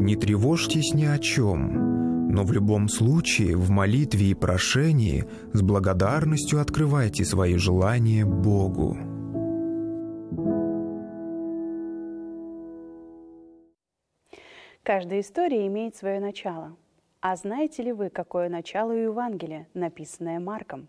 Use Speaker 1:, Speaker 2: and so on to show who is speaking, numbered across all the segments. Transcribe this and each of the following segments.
Speaker 1: Не тревожьтесь ни о чем, но в любом случае в молитве и прошении с благодарностью открывайте свои желания Богу.
Speaker 2: Каждая история имеет свое начало. А знаете ли вы, какое начало у Евангелия, написанное Марком?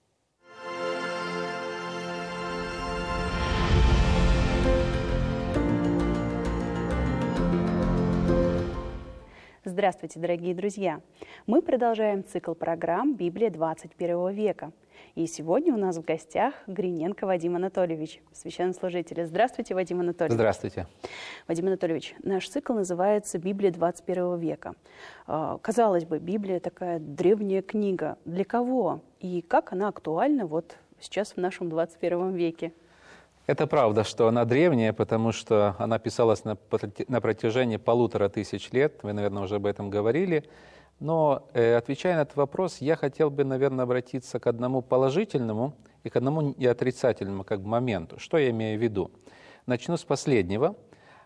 Speaker 2: Здравствуйте, дорогие друзья! Мы продолжаем цикл программ «Библия 21 века». И сегодня у нас в гостях Гриненко Вадим Анатольевич, священнослужитель. Здравствуйте, Вадим Анатольевич.
Speaker 3: Здравствуйте.
Speaker 2: Вадим Анатольевич, наш цикл называется «Библия 21 века». Казалось бы, Библия такая древняя книга. Для кого? И как она актуальна вот сейчас в нашем 21 веке?
Speaker 3: Это правда, что она древняя, потому что она писалась на протяжении 1500 лет. Вы, наверное, уже об этом говорили. Но, отвечая на этот вопрос, я хотел бы, наверное, обратиться к одному положительному и к одному отрицательному моменту. Что я имею в виду? Начну с последнего.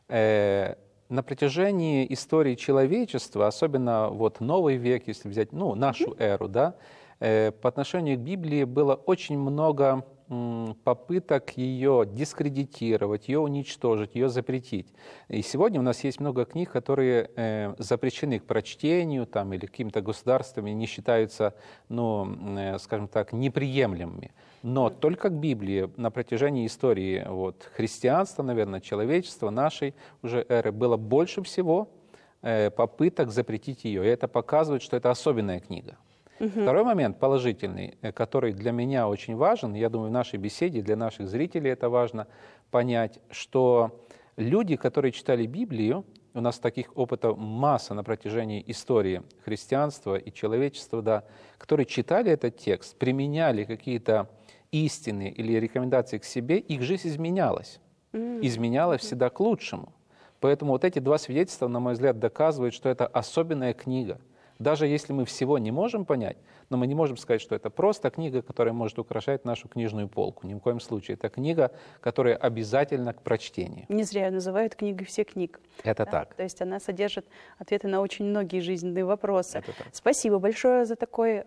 Speaker 3: На протяжении истории человечества, особенно вот новый век, если взять нашу эру, да, по отношению к Библии было очень много попыток ее дискредитировать, ее уничтожить, ее запретить. И сегодня у нас есть много книг, которые запрещены к прочтению там, или какими-то государствами, не считаются, скажем так, неприемлемыми. Но только к Библии на протяжении истории христианства, наверное, человечества, нашей уже эры, было больше всего попыток запретить ее. И это показывает, что это особенная книга. Второй момент положительный, который для меня очень важен, я думаю, в нашей беседе, для наших зрителей это важно понять, что люди, которые читали Библию, у нас таких опытов масса на протяжении истории христианства и человечества, да, которые читали этот текст, применяли какие-то истины или рекомендации к себе, их жизнь изменялась. Изменялась всегда к лучшему. Поэтому вот эти два свидетельства, на мой взгляд, доказывают, что это особенная книга. Даже если мы всего не можем понять, но мы не можем сказать, что это просто книга, которая может украшать нашу книжную полку. Ни в коем случае. Это книга, которая обязательна к прочтению.
Speaker 2: Не зря ее называют книгой всех книг.
Speaker 3: Это так.
Speaker 2: То есть она содержит ответы на очень многие жизненные вопросы.
Speaker 3: Это так.
Speaker 2: Спасибо большое за такой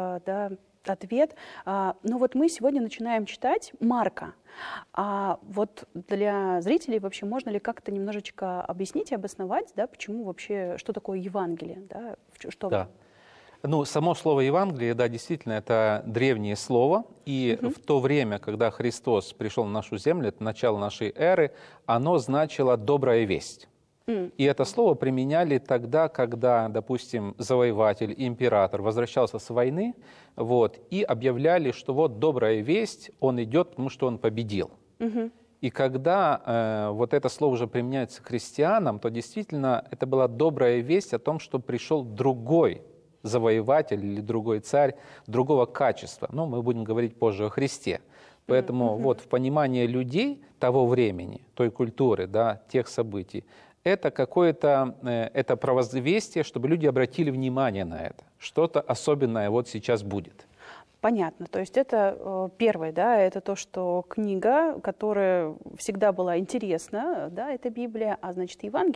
Speaker 2: ответ. Вот мы сегодня начинаем читать Марка. А вот для зрителей вообще можно ли как-то немножечко объяснить и обосновать, да, почему вообще, что такое Евангелие? Да, что...
Speaker 3: Да. Само слово Евангелие, да, действительно, это древнее слово. И в то время, когда Христос пришел на нашу землю, это начало нашей эры, оно значило «добрая весть». И это слово применяли тогда, когда, допустим, завоеватель, император возвращался с войны, и объявляли, что вот добрая весть, он идет, потому что он победил. И когда это слово уже применяется к христианам, то действительно это была добрая весть о том, что пришел другой завоеватель или другой царь другого качества. Мы будем говорить позже о Христе. Поэтому в понимании людей того времени, той культуры, да, тех событий, это какое-то это провозвестие, чтобы люди обратили внимание на это. Что-то особенное вот сейчас будет.
Speaker 2: Понятно. То есть это первое, да, это то, что книга, которая всегда была интересна, да, это Библия, а значит, Евангелие